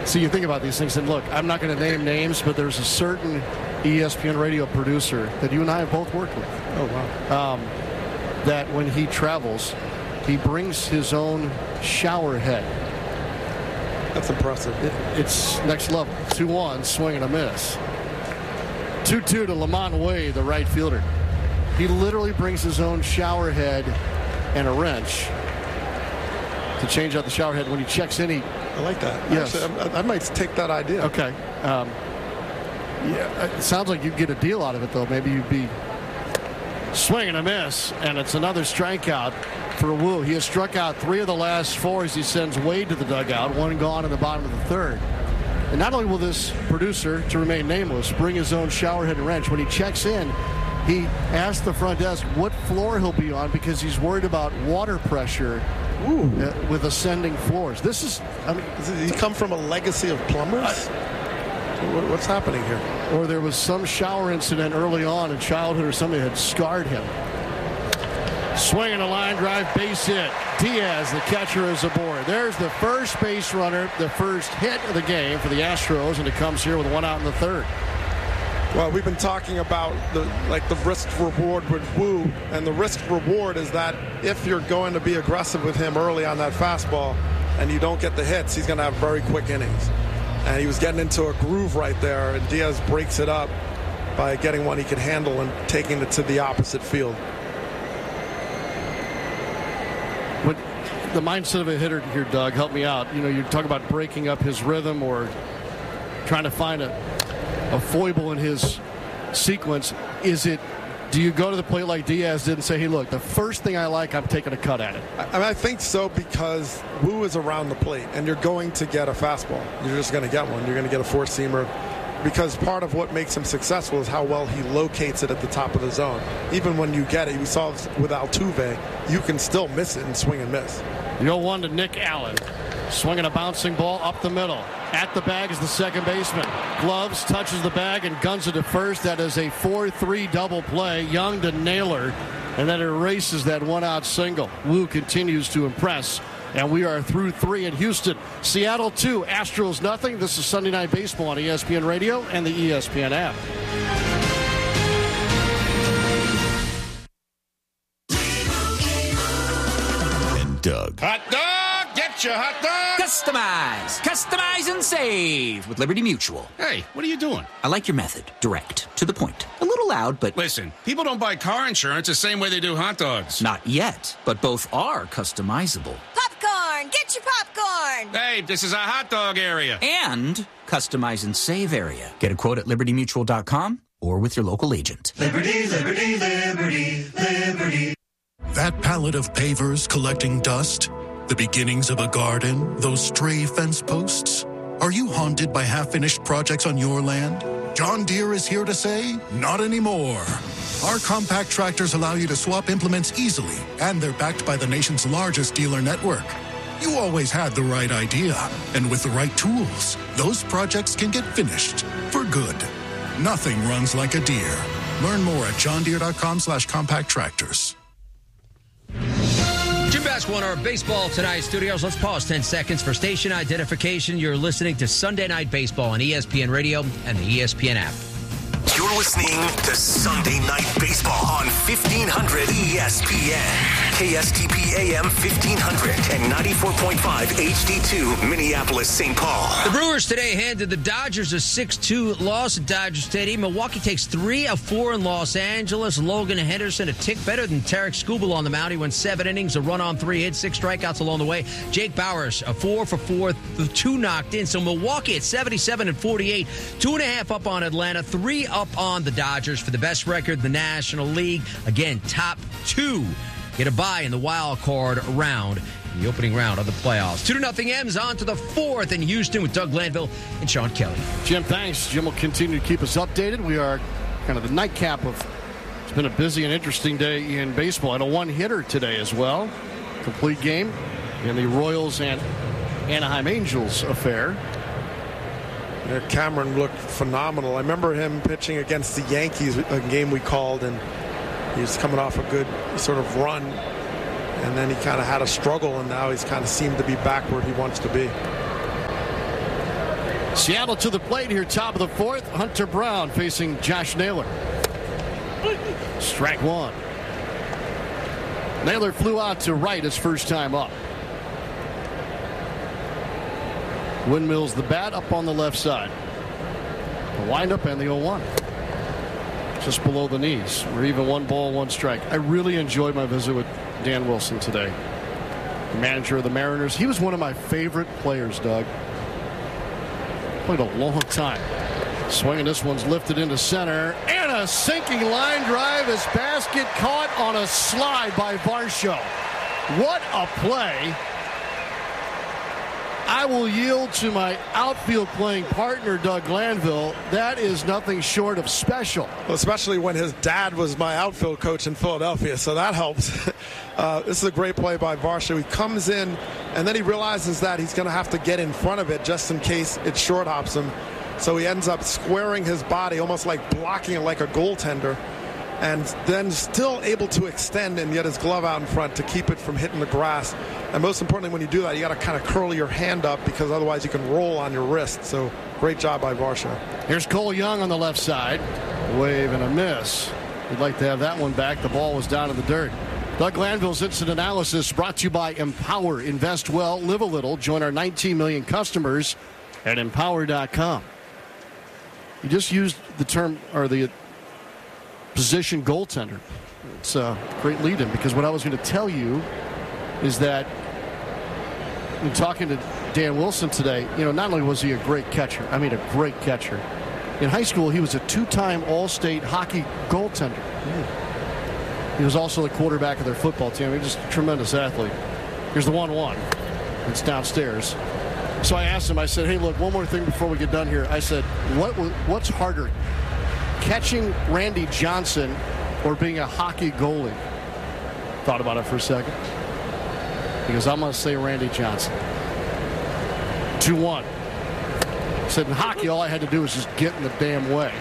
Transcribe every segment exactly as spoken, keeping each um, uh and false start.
So you think about these things, and look, I'm not going to name names, but there's a certain E S P N radio producer that you and I have both worked with. Oh, wow. Um, that when he travels, he brings his own shower head. That's impressive. It, it's next level. two one, swing and a miss. two two to Lamont Wade, the right fielder. He literally brings his own shower head and a wrench to change out the shower head. When he checks in, he... I like that. Yes. Actually, I, I might take that idea. Okay. Um, yeah, it sounds like you'd get a deal out of it, though. Maybe you'd be swing and a miss, and it's another strikeout for Wu. He has struck out three of the last four as he sends Wade to the dugout, one gone in the bottom of the third. And not only will this producer, to remain nameless, bring his own shower head and wrench, when he checks in, he asks the front desk what floor he'll be on because he's worried about water pressure uh, with ascending floors. This is, I mean... Does he come from a legacy of plumbers? I, What's happening here? Or there was some shower incident early on in childhood or somebody had scarred him. Swinging a line drive, base hit. Diaz, the catcher, is aboard. There's the first base runner, the first hit of the game for the Astros, and it comes here with one out in the third. Well, we've been talking about the like the risk reward with Wu, and the risk reward is that if you're going to be aggressive with him early on that fastball and you don't get the hits, he's going to have very quick innings. And he was getting into a groove right there, and Diaz breaks it up by getting one he can handle and taking it to the opposite field. But the mindset of a hitter here, Doug, help me out. You know, you talk about breaking up his rhythm or trying to find a, a foible in his sequence. Is it, do you go to the plate like Diaz did and say, hey, look, the first thing I like, I'm taking a cut at it? I, I, mean, I think so, because Wu is around the plate, and you're going to get a fastball. You're just going to get one. You're going to get a four-seamer, because part of what makes him successful is how well he locates it at the top of the zone. Even when you get it, we saw with Altuve, you can still miss it and swing and miss. The oh one to Nick Allen. Swinging a bouncing ball up the middle. At the bag is the second baseman. Gloves, touches the bag, and guns it to first. That is a four three double play. Young to Naylor, and then erases that one-out single. Wu continues to impress, and we are through three in Houston. Seattle two, Astros nothing. This is Sunday Night Baseball on E S P N Radio and the E S P N app. And Doug. Hot dog! Get your hot dog! Customize, customize and save with Liberty Mutual. Hey, what are you doing? I like your method. Direct, to the point. A little loud, but... Listen, people don't buy car insurance the same way they do hot dogs. Not yet, but both are customizable. Popcorn! Get your popcorn! Hey, this is a hot dog area. And customize and save area. Get a quote at liberty mutual dot com or with your local agent. Liberty, liberty, liberty, liberty. That pallet of pavers collecting dust? The beginnings of a garden? Those stray fence posts? Are you haunted by half-finished projects on your land? John Deere is here to say, not anymore. Our compact tractors allow you to swap implements easily, and they're backed by the nation's largest dealer network. You always had the right idea, and with the right tools, those projects can get finished for good. Nothing runs like a Deere. Learn more at john deere dot com slash compact tractors. Jim Bass, one our Baseball Tonight studios. Let's pause ten seconds for station identification. You're listening to Sunday Night Baseball on E S P N Radio and the E S P N app. You're listening to Sunday Night Baseball on fifteen hundred E S P N, K S T P A M fifteen hundred and ninety-four point five H D two, Minneapolis, Saint Paul. The Brewers today handed the Dodgers a six two loss at Dodger Stadium. Milwaukee takes three of four in Los Angeles. Logan Henderson a tick better than Tarek Skubal on the mound. He went seven innings, a run on three hits, six strikeouts along the way. Jake Bauers a four for four, two knocked in. So Milwaukee at seventy-seven and forty-eight, two and a half up on Atlanta, three up on the Dodgers for the best record in the National League. Again, top two get a bye in the wild card round, the opening round of the playoffs. Two to nothing M's on to the fourth in Houston with Doug Glanville and Sean Kelly. Jim, thanks. Jim will continue to keep us updated. We are kind of the nightcap of, it's been a busy and interesting day in baseball, and a one-hitter today as well. Complete game in the Royals and Anaheim Angels affair. Yeah, Cameron looked phenomenal. I remember him pitching against the Yankees, a game we called, and he was coming off a good sort of run, and then he kind of had a struggle, and now he's kind of seemed to be back where he wants to be. Seattle to the plate here, top of the fourth. Hunter Brown facing Josh Naylor. Strike one. Naylor flew out to right his first time up. Windmills the bat up on the left side. The windup and the oh one. Just below the knees. We're even one ball, one strike. I really enjoyed my visit with Dan Wilson today. The manager of the Mariners. He was one of my favorite players, Doug. Played a long time. Swinging, this one's lifted into center. And a sinking line drive as basket caught on a slide by Varsho. What a play. I will yield to my outfield playing partner, Doug Glanville. That is nothing short of special. Well, especially when his dad was my outfield coach in Philadelphia, so that helps. Uh, this is a great play by Varsho. He comes in, and then he realizes that he's going to have to get in front of it just in case it short hops him. So he ends up squaring his body, almost like blocking it like a goaltender, and then still able to extend and get his glove out in front to keep it from hitting the grass. And most importantly, when you do that, you got to kind of curl your hand up because otherwise you can roll on your wrist. So great job by Varsho. Here's Cole Young on the left side. Wave and a miss. We'd like to have that one back. The ball was down in the dirt. Doug Glanville's Instant Analysis brought to you by Empower. Invest well, live a little. Join our nineteen million customers at empower dot com. You just used the term or the position goaltender. It's a great lead-in because what I was going to tell you is that in talking to Dan Wilson today, you know, not only was he a great catcher, I mean a great catcher. In high school, he was a two-time All-State hockey goaltender. He was also the quarterback of their football team. He was just a tremendous athlete. Here's the one one. It's downstairs. So I asked him, I said, hey, look, one more thing before we get done here. I said, what what's harder, catching Randy Johnson or being a hockey goalie? Thought about it for a second. Because I'm going to say Randy Johnson. two one. He said, in hockey, all I had to do was just get in the damn way.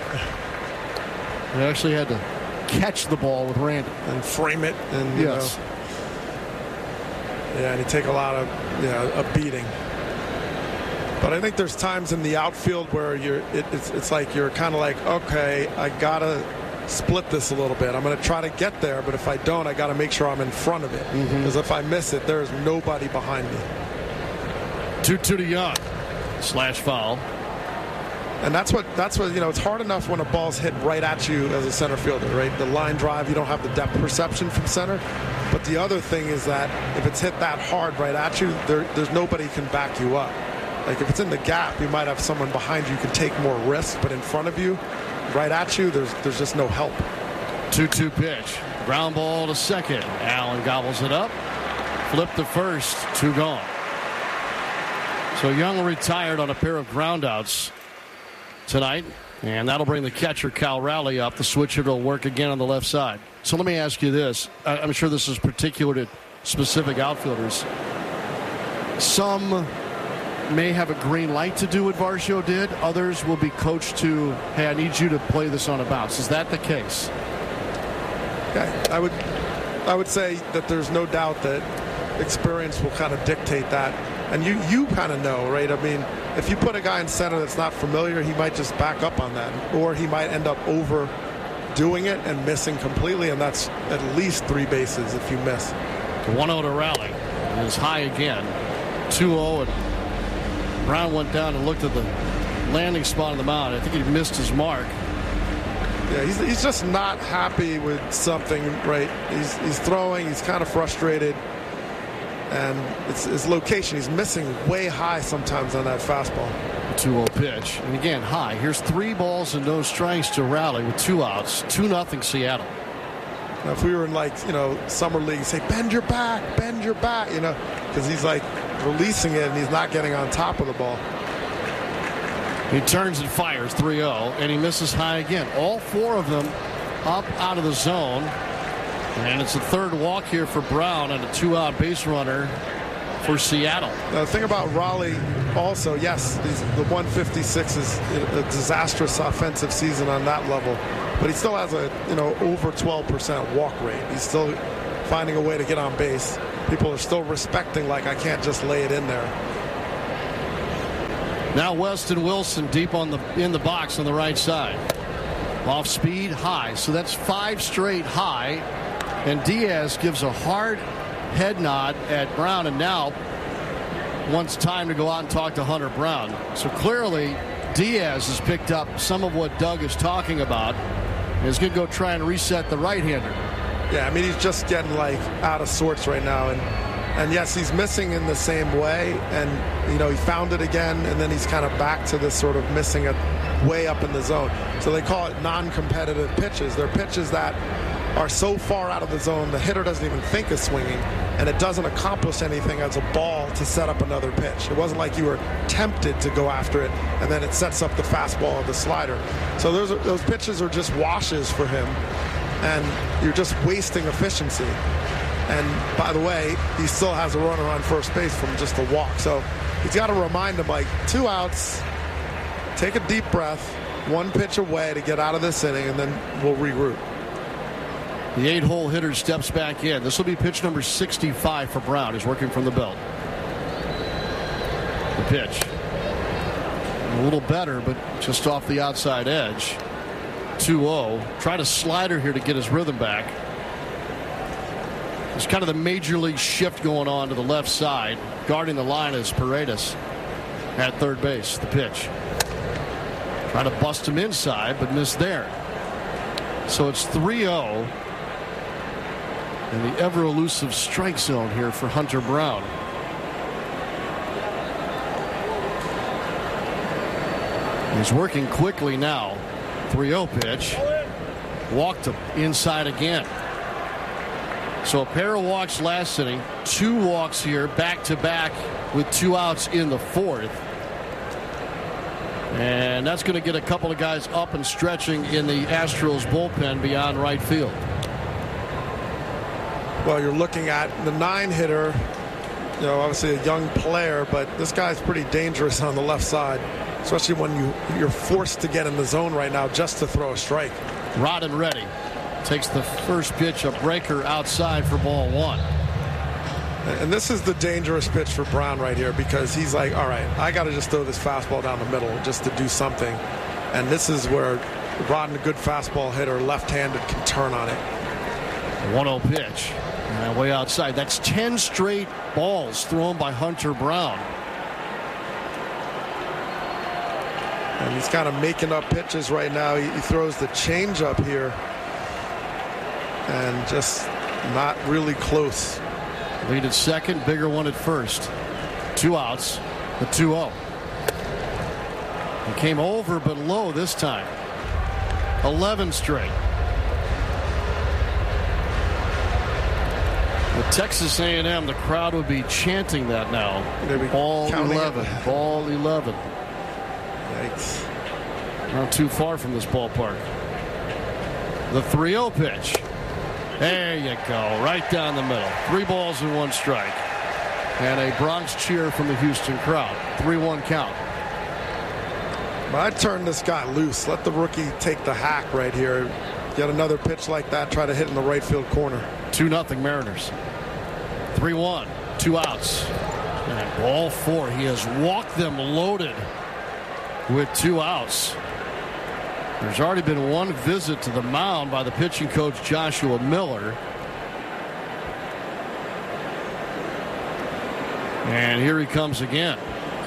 I actually had to catch the ball with Randy. And frame it. And, you yes. know, yeah, and you take a lot of, you know, a beating. But I think there's times in the outfield where you're, it, it's, it's like you're kind of like, okay, I got to split this a little bit. I'm going to try to get there, but if I don't, I got to make sure I'm in front of it. Because mm-hmm. if I miss it, there's nobody behind me. two two to Young. Slash foul. And that's what, that's what, you know, it's hard enough when a ball's hit right at you as a center fielder, right? The line drive, you don't have the depth perception from center. But the other thing is that if it's hit that hard right at you, there, there's nobody who can back you up. Like if it's in the gap, you might have someone behind you who can take more risks, but in front of you, right at you, there's there's just no help. two two pitch. Ground ball to second. Allen gobbles it up. Flip to first. Two gone. So Young retired on a pair of groundouts tonight, and that'll bring the catcher Cal Rowley up. The switcher will work again on the left side. So let me ask you this. I'm sure this is particular to specific outfielders. Some may have a green light to do what Varsho did. Others will be coached to, hey, I need you to play this on a bounce. Is that the case? Okay. I would I would say that there's no doubt that experience will kind of dictate that. And you, you kind of know, right? I mean, if you put a guy in center that's not familiar, he might just back up on that. Or he might end up overdoing it and missing completely, and that's at least three bases if you miss. one oh to Rowley. It is high again. two oh, and Brown went down and looked at the landing spot on the mound. I think he missed his mark. Yeah, he's, he's just not happy with something, right? He's, he's throwing. He's kind of frustrated. And it's his location. He's missing way high sometimes on that fastball. two oh pitch. And again, high. Here's three balls and no strikes to Rowley with two outs. two nothing Seattle. Now, if we were in, like, you know, summer league, say, bend your back, bend your back, you know, because he's, like, releasing it and he's not getting on top of the ball. He turns and fires three oh, and he misses high again. All four of them up out of the zone. And it's a third walk here for Brown and a two-out base runner for Seattle. Now, the thing about Raleigh also, yes, the one fifty-six is a disastrous offensive season on that level, but he still has a, you know, over twelve percent walk rate. He's still finding a way to get on base. People are still respecting, like, I can't just lay it in there. Now Weston Wilson deep on the in the box on the right side. Off speed, high. So that's five straight high. And Diaz gives a hard head nod at Brown, and now wants time to go out and talk to Hunter Brown. So clearly Diaz has picked up some of what Doug is talking about and is going to go try and reset the right-hander. Yeah, I mean, he's just getting, like, out of sorts right now. And, and yes, he's missing in the same way. And, you know, he found it again, and then he's kind of back to this sort of missing it way up in the zone. So they call it non-competitive pitches. They're pitches that are so far out of the zone, the hitter doesn't even think of swinging, and it doesn't accomplish anything as a ball to set up another pitch. It wasn't like you were tempted to go after it, and then it sets up the fastball or the slider. So those, are, those pitches are just washes for him, and you're just wasting efficiency. And by the way, he still has a runner on first base from just a walk. So he's got to remind him, like, two outs, take a deep breath, one pitch away to get out of this inning, and then we'll regroup. The eight-hole hitter steps back in. This will be pitch number sixty-five for Brown. He's working from the belt. The pitch. A little better, but just off the outside edge. two oh. Trying a slider here to get his rhythm back. There's kind of the major league shift going on to the left side. Guarding the line is Paredes at third base. The pitch. Trying to bust him inside, but missed there. So it's three oh. In the ever-elusive strike zone here for Hunter Brown. He's working quickly now. three oh pitch. Walked him inside again. So a pair of walks last inning. Two walks here back-to-back with two outs in the fourth. And that's going to get a couple of guys up and stretching in the Astros bullpen beyond right field. Well, you're looking at the nine hitter, you know, obviously a young player, but this guy's pretty dangerous on the left side, especially when you, you're forced to get in the zone right now just to throw a strike. Rodden ready. Takes the first pitch, a breaker outside for ball one. And this is the dangerous pitch for Brown right here, because he's like, all right, I got to just throw this fastball down the middle just to do something. And this is where Rodden, a good fastball hitter, left-handed, can turn on it. one oh pitch. And way outside. That's ten straight balls thrown by Hunter Brown. And he's kind of making up pitches right now. He, he throws the changeup here. And just not really close. Lead at second, bigger one at first. Two outs, the two oh. He came over but low this time. eleven straight. With Texas A and M, the crowd would be chanting that now. Ball eleven. It. Ball eleven. Yikes. Not too far from this ballpark. The three oh pitch. There you go. Right down the middle. Three balls and one strike. And a Bronx cheer from the Houston crowd. three one count. But I'd turn this guy loose. Let the rookie take the hack right here. Get another pitch like that. Try to hit in the right field corner. two nothing Mariners. three one. Two outs. And ball four. He has walked them loaded with two outs. There's already been one visit to the mound by the pitching coach Joshua Miller. And here he comes again.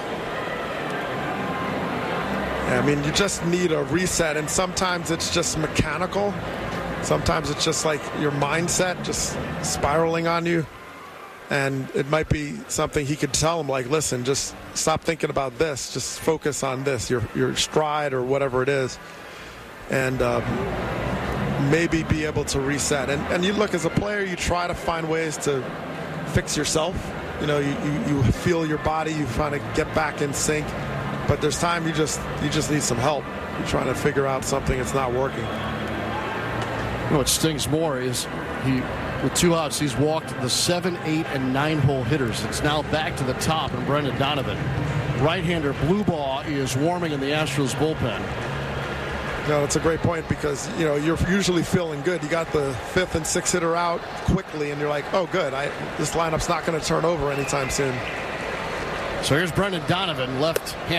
I mean, you just need a reset, and sometimes it's just mechanical. Sometimes it's just like your mindset just spiraling on you. And it might be something he could tell him, like, listen, just stop thinking about this. Just focus on this, your your stride or whatever it is. And um, maybe be able to reset. And, and you look, as a player, you try to find ways to fix yourself. You know, you, you, you feel your body, you kind of get back in sync. But there's time you just you just need some help. You're trying to figure out something that's not working. You know what stings more is he, with two outs, he's walked the seven, eight, and nine hole hitters. It's now back to the top and Brendan Donovan. Right-hander Blubaugh is warming in the Astros bullpen. No, it's a great point, because, you know, you're usually feeling good. You got the fifth and sixth hitter out quickly, and you're like, oh, good. I, this lineup's not going to turn over anytime soon. So here's Brendan Donovan, left-handed.